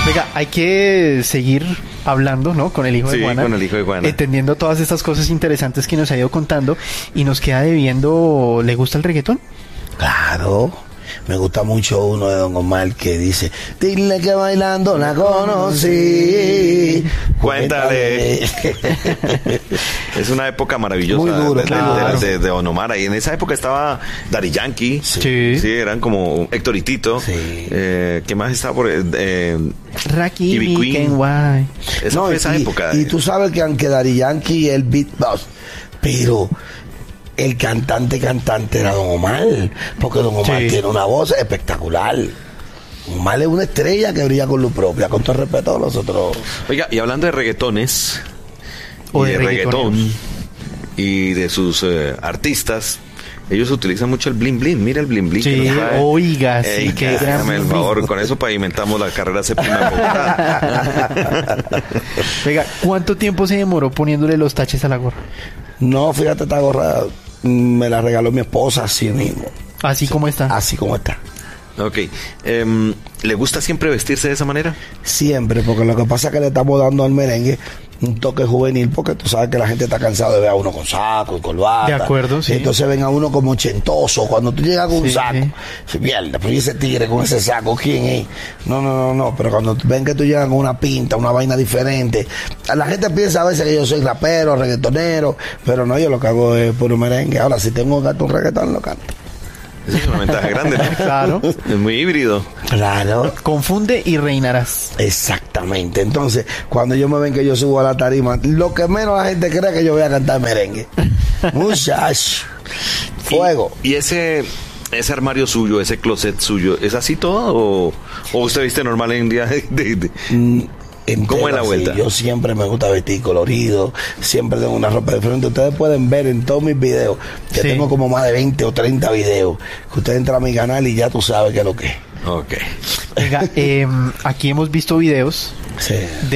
Venga, hay que seguir hablando, ¿no? Con el hijo de Juana. Sí, con el hijo de Juana. Entendiendo todas estas cosas interesantes que nos ha ido contando. Y nos queda debiendo, ¿le gusta el reggaetón? Claro. Me gusta mucho uno de Don Omar que dice: dile que bailando la conocí. Cuéntale. Es una época maravillosa. Muy duro, de Don Omar. Y en esa época estaba Daddy Yankee. Sí. Sí, eran como Héctor y Tito. Sí. ¿Qué más estaba por...? Raki, Ivy Queen. Guay. Esa fue esa época. Y tú sabes que aunque Daddy Yankee el beatbox, pero el cantante era Don Omar, porque Don Omar tiene una voz espectacular. Don Omar es una estrella que brilla con luz propia, con todo el respeto a nosotros. Oiga, y hablando de reggaetones, O y de de reggaetón, reggaetoneros. y de sus artistas, ellos utilizan mucho el bling bling. Mira el bling bling. Sí, que nos trae. oiga, sí, qué gran Hágame el bling favor, bling. con eso pavimentamos la carrera séptima en Bogotá. Venga, ¿cuánto tiempo se demoró poniéndole los taches a la gorra? No, fíjate, esta gorra me la regaló mi esposa así mismo, Así como está. así como está. Ok. ¿Le gusta siempre vestirse de esa manera? Siempre, porque lo que pasa es que le estamos dando al merengue un toque juvenil, porque tú sabes que la gente está cansada de ver a uno con saco y corbata. De acuerdo, sí. Entonces ven a uno como ochentoso. Cuando tú llegas con un Sí, saco, sí. se pierde. Pero ¿y ese tigre con ese saco? ¿Quién es? No. Pero cuando ven que tú llegas con una pinta, una vaina diferente, la gente piensa a veces que yo soy rapero, reggaetonero, pero no, yo lo que hago es puro merengue. Ahora, si tengo que cantar un reggaetón, lo canto. Esa es una ventaja grande, ¿no? Claro. Es muy híbrido. Claro. Confunde y reinarás. Exactamente. Entonces, cuando yo me ven que yo subo a la tarima, lo que menos la gente cree es que yo voy a cantar merengue. Muchacho. Fuego. ¿Y ese armario suyo, ese closet suyo, es así todo? ¿O usted viste normal en día Entero, ¿Cómo es la así. vuelta? Yo siempre me gusta vestir colorido, siempre tengo una ropa diferente. Ustedes pueden ver en todos mis videos, que Sí. tengo como más de 20 o 30 videos, que usted entra a mi canal y ya tú sabes qué es lo que es. Ok. Venga, aquí hemos visto videos Sí.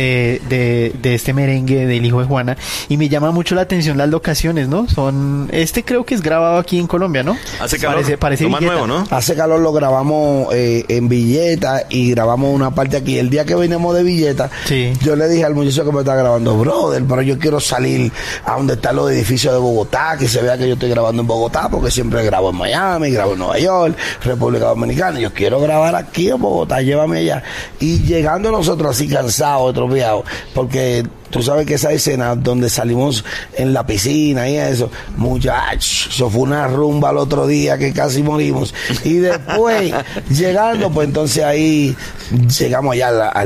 de este merengue del hijo de Juana y me llama mucho la atención las locaciones, ¿no? Creo que es grabado aquí en Colombia, ¿no? Hace calor. Parece Lo más Villeta. nuevo, ¿no? Hace calor, lo grabamos en Villeta y grabamos una parte aquí. El día que vinimos de Villeta, Sí. yo le dije al muchacho que me está grabando: brother, pero yo quiero salir a donde están los edificios de Bogotá, que se vea que yo estoy grabando en Bogotá, porque siempre grabo en Miami, grabo en Nueva York, República Dominicana. Yo quiero grabar aquí en Bogotá, llévame allá. Y llegando nosotros así cansados, atrofiados, porque tú sabes que esa escena donde salimos en la piscina y eso, muchachos, eso fue una rumba el otro día que casi morimos. Y después, llegando, pues entonces ahí llegamos allá a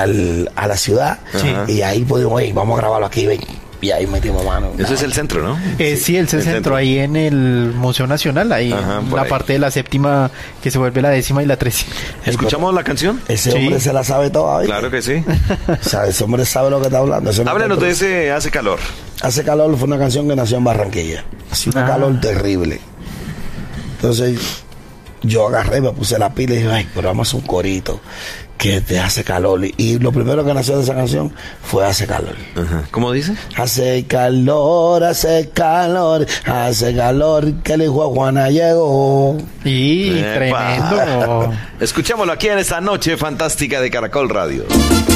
la ciudad. Sí. Y ahí pudimos, vamos a grabarlo aquí, ven. Y ahí metimos mano. Eso es el centro, ¿no? Sí, el centro, ahí en el Museo Nacional, ahí Ajá, en por la ahí. parte de la séptima que se vuelve la décima y la 13. ¿Escuchamos la canción? Ese Sí. hombre se la sabe toda, ¿viste? Claro que sí. O sea, ese hombre sabe lo que está hablando. Ese no Háblenos está- de ese Hace Calor. Hace calor fue una canción que nació en Barranquilla. Hacía un calor terrible. Entonces yo agarré, me puse la pila y dije: ay, pero vamos a hacer un corito que te hace calor. Y lo primero que nació de esa canción fue Hace Calor. Ajá. ¿Cómo dice? Hace calor, que el hijo de Juana llegó. Y Epa. tremendo. Escuchémoslo aquí en esta noche fantástica de Caracol Radio.